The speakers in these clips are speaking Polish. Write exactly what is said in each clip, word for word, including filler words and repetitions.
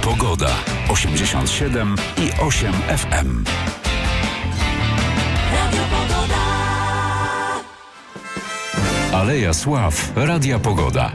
Pogoda. osiemdziesiąt siedem i osiem F M. Radio Pogoda. Aleja Sław. Radia Pogoda.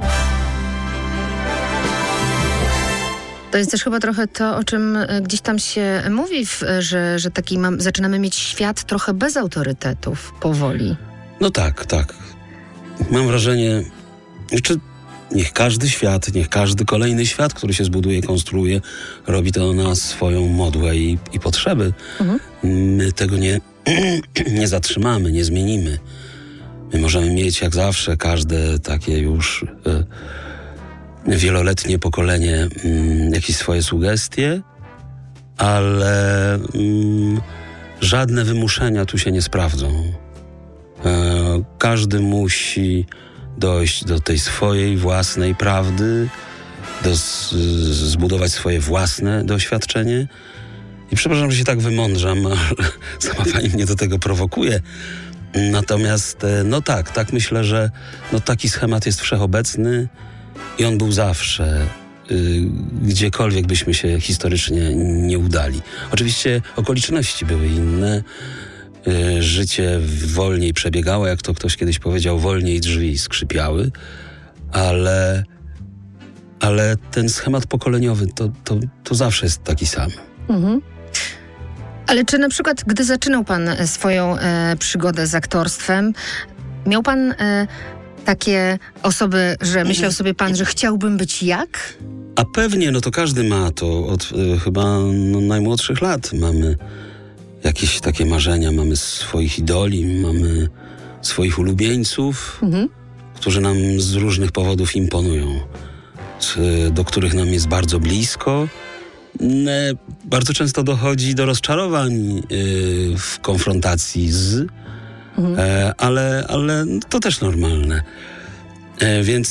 To jest też chyba trochę to, o czym gdzieś tam się mówi, że, że taki mam, zaczynamy mieć świat trochę bez autorytetów powoli. No tak, tak. Mam wrażenie, czy niech każdy świat, niech każdy kolejny świat, który się zbuduje, konstruuje, robi to na swoją modłę i, i potrzeby. Mhm. My tego nie, nie zatrzymamy, nie zmienimy. My możemy mieć jak zawsze każde takie już y, wieloletnie pokolenie y, jakieś swoje sugestie, ale y, żadne wymuszenia tu się nie sprawdzą. Y, każdy musi dojść do tej swojej własnej prawdy, do z, zbudować swoje własne doświadczenie. I przepraszam, że się tak wymądrzam, ale sama pani mnie do tego prowokuje. Natomiast, no tak, tak myślę, że no taki schemat jest wszechobecny i on był zawsze, y, gdziekolwiek byśmy się historycznie nie udali. Oczywiście okoliczności były inne, y, życie wolniej przebiegało, jak to ktoś kiedyś powiedział, wolniej drzwi skrzypiały, ale, ale ten schemat pokoleniowy to, to, to zawsze jest taki sam. Mhm. Ale czy na przykład, gdy zaczynał pan swoją e, przygodę z aktorstwem, miał pan e, takie osoby, że myślał sobie pan, że chciałbym być jak? A pewnie, no to każdy ma to od y, chyba no, najmłodszych lat. Mamy jakieś takie marzenia, mamy swoich idoli, mamy swoich ulubieńców, mhm. którzy nam z różnych powodów imponują, y, do których nam jest bardzo blisko. Bardzo często dochodzi do rozczarowań yy, w konfrontacji z, mhm. e, ale, ale to też normalne. E, więc